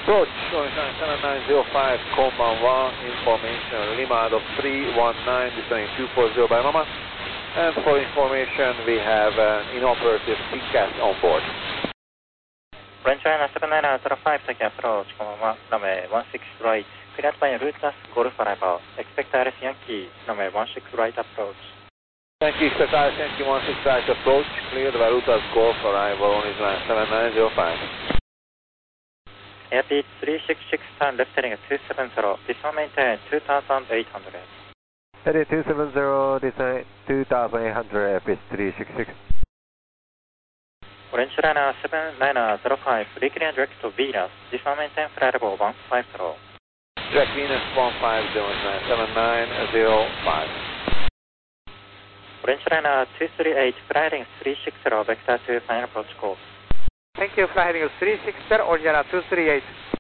Approach, Orange Line 7905, Command 1, information, Lima of 319, descending 240 by Lima. And for information, we have an inoperative TCAS on board. Orange Line 7905, taking approach, Command 1, runway 16 right, cleared by route as Golf arrival. Expect Alice Yankee, runway 16 right approach. Yankee, expect Alice Yankee 16 right approach, cleared by route as Golf arrival, Orange Line 7905. Airspeed 366, turn left heading 270, descend maintain 2800. Heading 270, descend 2800, airspeed 366. Orange Liner 7905, reclear direct to Venus, descend maintain flight level 150. Direct Venus 150, 7905. Orange Liner 238, flight heading 360, vector to final approach course. Thank you, flight heading 360, Orange Liner 238.